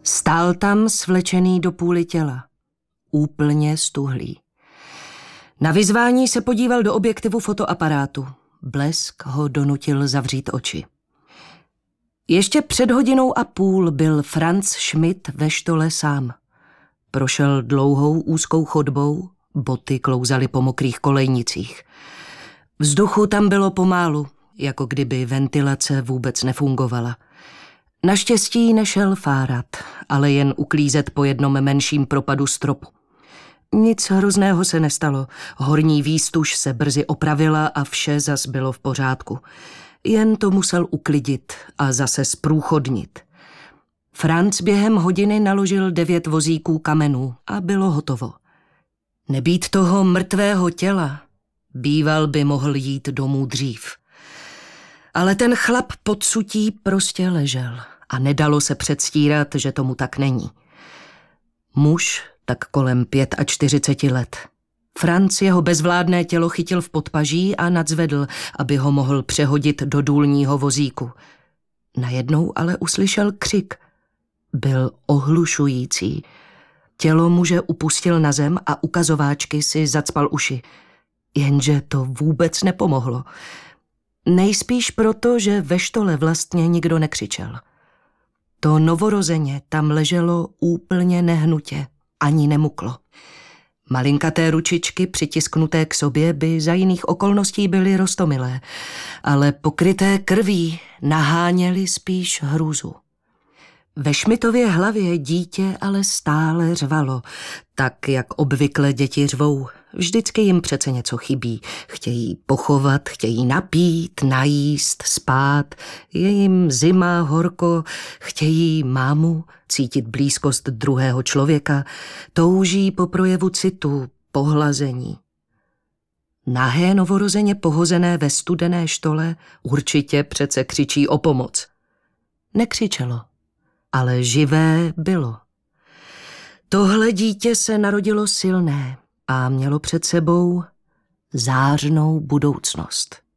Stál tam svlečený do půly těla, úplně stuhlý. Na vyzvání se podíval do objektivu fotoaparátu. Blesk ho donutil zavřít oči. Ještě před 1,5 hodiny byl Franz Schmidt ve štole sám. Prošel dlouhou úzkou chodbou, boty klouzaly po mokrých kolejnicích. Vzduchu tam bylo pomálu, jako kdyby ventilace vůbec nefungovala. Naštěstí nešel fárat, ale jen uklízet po jednom menším propadu stropu. Nic hrozného se nestalo, horní výstuž se brzy opravila a vše zas bylo v pořádku. Jen to musel uklidit a zase zprůchodnit. Franz během hodiny naložil 9 vozíků kamenů a bylo hotovo. Nebýt toho mrtvého těla, býval by mohl jít domů dřív. Ale ten chlap podsutí prostě ležel a nedalo se předstírat, že tomu tak není. Muž tak kolem 45 let. Franz jeho bezvládné tělo chytil v podpaží a nadzvedl, aby ho mohl přehodit do důlního vozíku. Najednou ale uslyšel křik. Byl ohlušující. Tělo muže upustil na zem a ukazováčky si zacpal uši. Jenže to vůbec nepomohlo. Nejspíš proto, že ve štole vlastně nikdo nekřičel. To novorozeně tam leželo úplně nehnutě, ani nemuklo. Malinkaté ručičky přitisknuté k sobě by za jiných okolností byly roztomilé, ale pokryté krví naháněly spíš hrůzu. Ve Schmidtově hlavě dítě ale stále řvalo, tak jak obvykle děti řvou. Vždycky jim přece něco chybí. Chtějí pochovat, chtějí napít, najíst, spát. Je jim zima, horko, chtějí mámu, cítit blízkost druhého člověka, touží po projevu citu, pohlazení. Nahé novorozeně pohozené ve studené štole určitě přece křičí o pomoc. Nekřičelo, ale živé bylo. Tohle dítě se narodilo silné a mělo před sebou zářnou budoucnost.